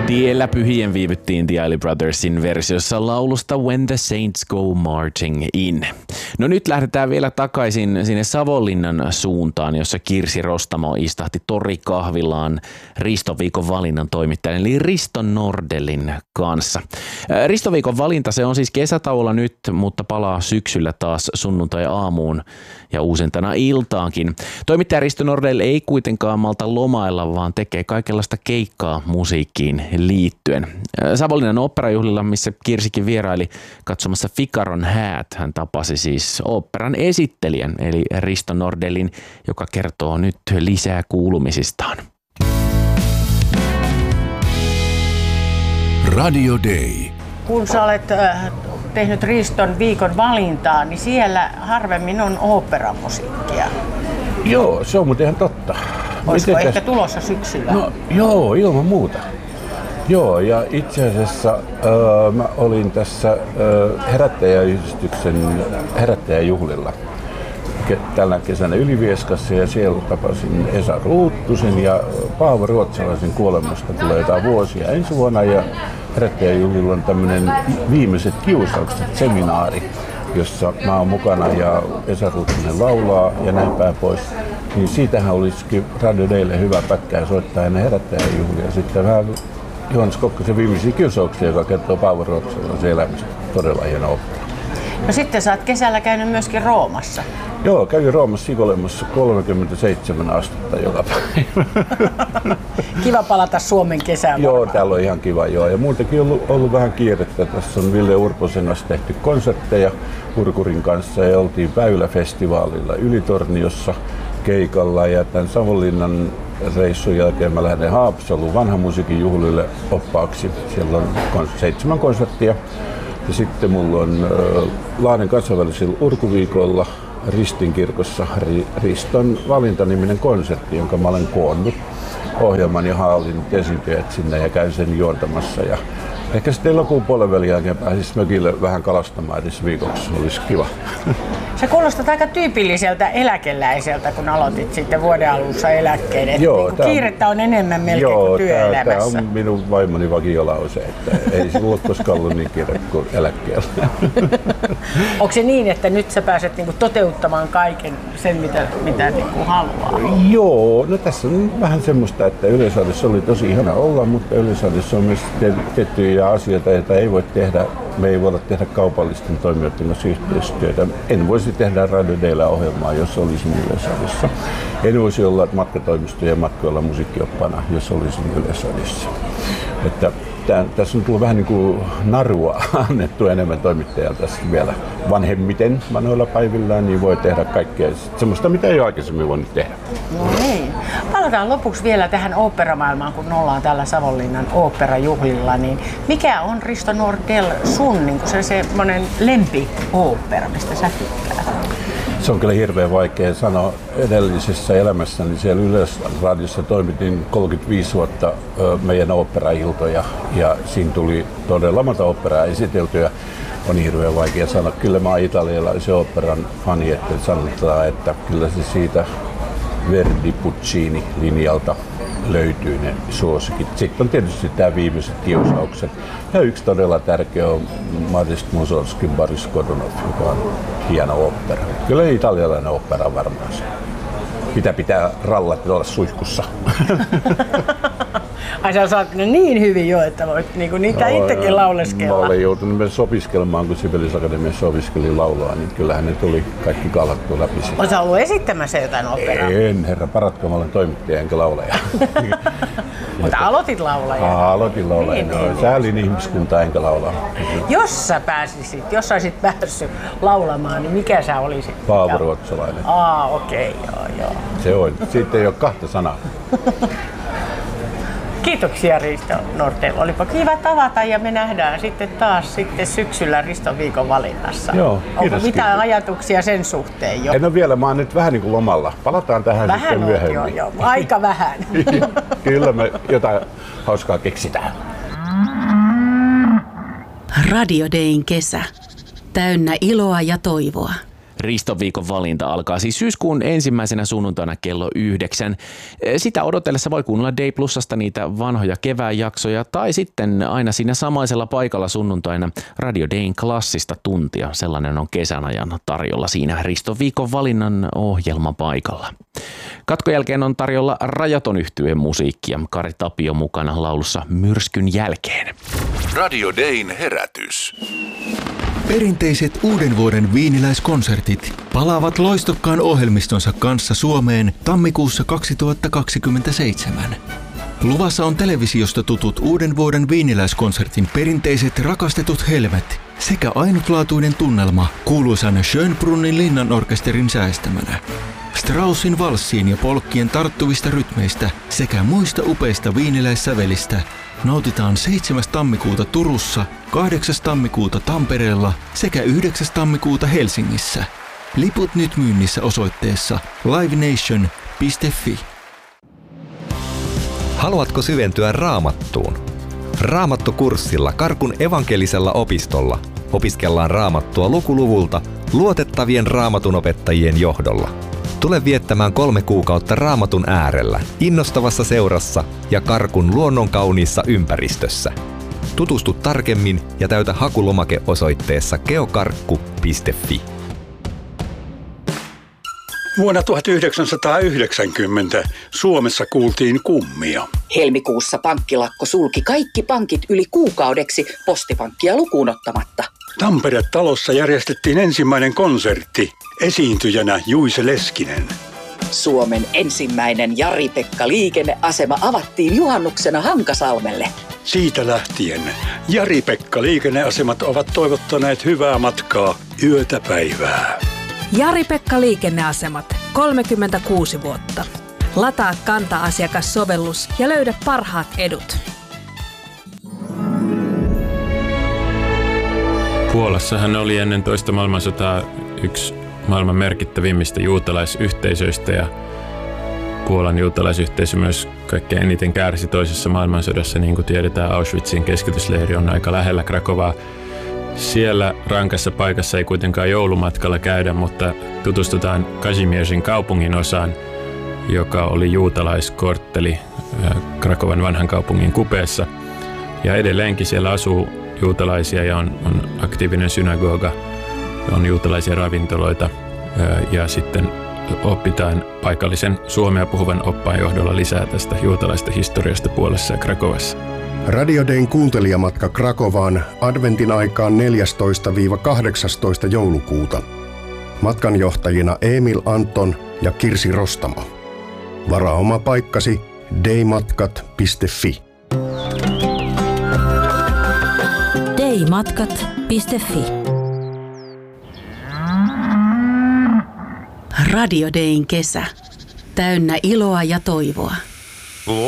Tiellä pyhien viivyttiin The Isley Brothersin versiossa laulusta When the Saints Go Marching In. No nyt lähdetään vielä takaisin sinne Savonlinnan suuntaan, jossa Kirsi Rostamo istahti torikahvilaan Ristoviikon valinnan toimittajan eli Risto Nordellin kanssa. Ristoviikon valinta se on siis kesätauolla nyt, mutta palaa syksyllä taas sunnuntai-aamuun ja uusintana iltaankin. Toimittaja Risto Nordell ei kuitenkaan malta lomailla, vaan tekee kaikenlaista keikkaa musiikkiin liittyen. Savonlinnan oopperajuhlilla, missä Kirsikin vieraili katsomassa Figaron häät, hän tapasi siis oopperan esittelijän eli Risto Nordellin, joka kertoo nyt lisää kuulumisistaan. Radio Day. Kun sä olet tehnyt Riston viikon valintaa, niin siellä harvemmin on oopperamusiikkia. Joo, se on muuten ihan totta. Olisiko ehkä tulossa syksyllä? No joo, ilman muuta. Joo, ja itse asiassa mä olin tässä herättäjäyhdistyksen herättäjäjuhlilla tällä kesänä Ylivieskassa ja siellä tapasin Esa Ruuttusen ja Paavo Ruotsalaisen kuolemasta tulee jotain vuosia ensi vuonna ja herättäjäjuhlilla on tämmöinen viimeiset kiusaukset seminaari, jossa mä oon mukana ja Esa Ruuttunen laulaa ja näin päin pois. Niin siitähän olisikin Radio Daylle hyvä pätkää soittaa ennen herättäjäjuhlia. Sitten vähän Johannes Kokkosen viimeisiä kiusauksia, joka kertoo Paavo Ruotsalaisen elämästä. Todella hieno opera. No sitten sä oot kesällä käynyt myöskin Roomassa. Joo, kävin Roomassa Ikolemassa 37 astetta joka päivä. Kiva palata Suomen kesään. Joo, täällä on ihan kiva joo. Ja muutenkin on ollut vähän kiirettä. Tässä on Ville Urposen kanssa tehty konsertteja Urkurin kanssa ja oltiin Väylä-festivaalilla Ylitorniossa keikalla ja tämän Savonlinnan reissun jälkeen mä lähden Haapsaluun vanhan musiikin juhlille oppaaksi. Siellä on 7 konserttia. Ja sitten mulla on Lahden kansainvälisellä urkuviikolla Ristin kirkossa Riston valintaniminen konsertti, jonka mä olen koonnut ohjelman ja haalinut esiintyjät sinne ja käyn sen juontamassa. Ja ehkä sitten elokuun puolen jälkeen pääsis mökille vähän kalastamaan edes viikoksi, olisi kiva. Sä kuulostat aika tyypilliseltä eläkeläiseltä, kun aloitit sitten vuoden alussa eläkkeelle. Joo, niin kiirettä on enemmän melkein kuin työelämässä. Tämä on minun vaimoni vakiolause, että ei se ole koskaan ollut niin kiire kuin eläkkeellä. Onko se niin, että nyt sä pääset niinku toteuttamaan kaiken sen, mitä niinku haluaa? Joo, no tässä on vähän semmoista, että Yleisradiossa oli tosi ihana olla, mutta Yleisradiossa on myös tiettyjä asioita, joita ei voi tehdä. Me ei voida tehdä kaupallisten toimijoiden kanssa yhteistyötä. En voisi tehdä Radio Daylla ohjelmaa, jos olisin Yleisradiossa. En voisi olla matkatoimistojen matkoilla musiikkioppaana, jos olisin Yleisradiossa. Että tässä on tullut vähän niin kuin narua annettu enemmän toimittajalta vielä vanhemmiten vanhoilla päivillään, niin voi tehdä kaikkea semmoista, mitä ei ole aikaisemmin voinut tehdä. No niin. Palataan lopuksi vielä tähän oopperamaailmaan, kun ollaan täällä Savonlinnan oopperajuhlilla. Niin mikä on Risto Nordell sun niin se semmoinen lempiooppera, mistä sä tykkää? Se on kyllä hirveän vaikea sanoa. Edellisessä elämässäni siellä Yleisradiossa toimitin 35 vuotta meidän oopperailtoja ja siinä tuli todella monta oopperaa esiteltyä. On hirveän vaikea sanoa. Kyllä mä oon italialaisen oopperan fani, että sanotaan, että kyllä se siitä Verdi Puccini linjalta löytyy ne suosikit. Sitten on tietysti tämä viimeiset kiusaukset. Ja yksi todella tärkeä on Modest Mussorgskin Boris Godunov, joka on hieno ooppera. Kyllä italialainen ooppera on varmaan se. Pitää rallat olla suihkussa. Ai sä osaat ne niin hyvin jo, että voit niinku niitä itsekin lauleskella. Mä olen joutunut myös opiskelemaan, kun Sibelius Akatemiassa opiskelin laulua, niin kyllähän ne tuli kaikki kallattu läpi. Oletko sä ollut esittämässä jotain operaa? En, herra paratko, mä olen toimittaja enkä laulaja. Mutta aloitit laulaja. Aloitin laulaja. Niin. Säälin ihmiskuntaa enkä laulaa. Jos saisit päässyt laulamaan, niin mikä sä olisit? Paavo Ruotsalainen. Okei, joo. Se on. Siitä ei ole kahta sanaa. Kiitoksia Risto Nordell. Olipa kiva tavata ja me nähdään sitten taas syksyllä Riston viikon valinnassa. Joo, kiitos. Onko mitään ajatuksia sen suhteen jo? En ole vielä, mä oon nyt vähän niin kuin lomalla. Palataan tähän vähän sitten myöhemmin. Joo, aika vähän. Kyllä me jotain hauskaa keksitään. Radio Dayn kesä. Täynnä iloa ja toivoa. Riston viikon valinta alkaa siis syyskuun ensimmäisenä sunnuntaina kello 9. Sitä odotellessa voi kuunnella Day Plusasta niitä vanhoja kevään jaksoja tai sitten aina siinä samaisella paikalla sunnuntaina Radio Dayn klassista tuntia. Sellainen on kesän ajan tarjolla siinä Riston viikon valinnan ohjelman paikalla. Katkon jälkeen on tarjolla Rajaton -yhtyeen musiikkia. Kari Tapio mukana laulussa Myrskyn jälkeen. Radio Dayn herätys. Perinteiset uuden vuoden viiniläiskonsertit palaavat loistokkaan ohjelmistonsa kanssa Suomeen tammikuussa 2027. Luvassa on televisiosta tutut uuden vuoden viiniläiskonsertin perinteiset rakastetut helmet sekä ainutlaatuinen tunnelma kuuluisan Schönbrunnin linnanorkesterin säestämänä. Straussin valssiin ja polkkien tarttuvista rytmeistä sekä muista upeista viiniläissävelistä nautitaan 7. tammikuuta Turussa, 8. tammikuuta Tampereella sekä 9. tammikuuta Helsingissä. Liput nyt myynnissä osoitteessa livenation.fi. Haluatko syventyä Raamattuun? Raamattukurssilla Karkun evankelisella opistolla opiskellaan Raamattua lukuluvulta luotettavien raamatunopettajien johdolla. Tule viettämään 3 kuukautta Raamatun äärellä, innostavassa seurassa ja Karkun luonnonkauniissa ympäristössä. Tutustu tarkemmin ja täytä hakulomake osoitteessa geokarkku.fi. Vuonna 1990 Suomessa kuultiin kummia. Helmikuussa pankkilakko sulki kaikki pankit yli kuukaudeksi postipankkia lukuun ottamatta. Tampere-talossa järjestettiin ensimmäinen konsertti. Esiintyjänä Juise Leskinen. Suomen ensimmäinen Jari-Pekka liikenneasema avattiin juhannuksena Hankasalmelle. Siitä lähtien Jari-Pekka liikenneasemat ovat toivottaneet hyvää matkaa yötä päivää. Jari-Pekka liikenneasemat, 36 vuotta. Lataa Kanta-asiakassovellus ja löydä parhaat edut. Puolassahan oli ennen toista maailmansotaa yksi maailman merkittävimmistä juutalaisyhteisöistä ja Puolan juutalaisyhteisö myös kaikkein eniten kärsi toisessa maailmansodassa. Niin kuin tiedetään, Auschwitzin keskitysleiri on aika lähellä Krakovaa. Siellä rankassa paikassa ei kuitenkaan joulumatkalla käydä, mutta tutustutaan Kazimierzin kaupungin osaan, joka oli juutalaiskortteli Krakovan vanhan kaupungin kupeessa. Ja edelleenkin siellä asuu juutalaisia ja on aktiivinen synagoga, on juutalaisia ravintoloita ja sitten opitaan paikallisen suomea puhuvan oppaan johdolla lisää tästä juutalaista historiasta Puolassa ja Krakovassa. Radio Dayn kuuntelijamatka Krakovaan adventin aikaan 14-18 joulukuuta. Matkanjohtajina Emil Anton ja Kirsi Rostamo. Varaa oma paikkasi daymatkat.fi. daymatkat.fi. Radio Dayn kesä. Täynnä iloa ja toivoa.